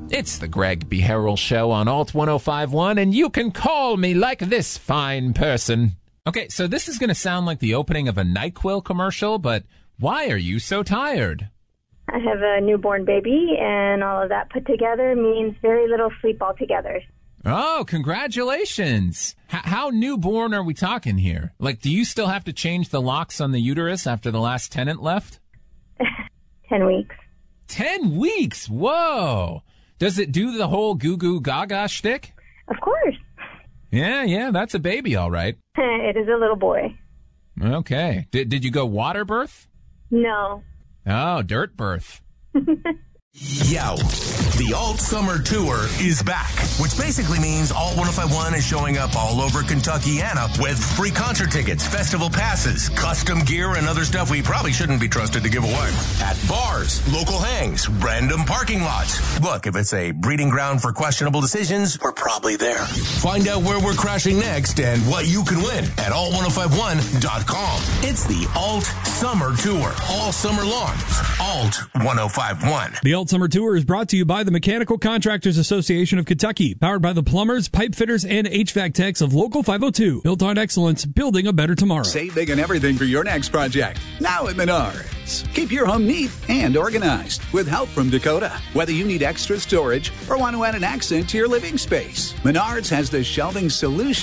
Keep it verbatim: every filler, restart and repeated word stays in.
It's the Greg B. Harrell Show on Alt one oh five point one, and you can call me like this fine person. Okay, so this is going to sound like the opening of a NyQuil commercial, but why are you so tired? I have a newborn baby, and all of that put together means very little sleep altogether. Oh, congratulations. H- how newborn are we talking here? Like, do you still have to change the locks on the uterus after the last tenant left? Ten weeks. Ten weeks? Whoa. Does it do the whole goo goo gaga shtick? Of course. Yeah, yeah, that's a baby, all right. It is a little boy. Okay. Did, did you go water birth? No. Oh, dirt birth. Yo, the Alt Summer Tour is back, which basically means Alt one oh five point one is showing up all over Kentuckiana with free concert tickets, festival passes, custom gear, and other stuff we probably shouldn't be trusted to give away. At bars, local hangs, random parking lots. Look, if it's a breeding ground for questionable decisions, we're probably there. Find out where we're crashing next and what you can win at alt one oh five one dot com. It's the Alt Summer Tour, all summer long. Alt one oh five point one. The Alt Summer Tour is brought to you by the Mechanical Contractors Association of Kentucky, powered by the plumbers, pipe fitters, and H V A C techs of Local five oh two. Built on excellence, building a better tomorrow. Save big on everything for your next project. Now at Menards. Keep your home neat and organized with help from Dakota. Whether you need extra storage or want to add an accent to your living space, Menards has the shelving solution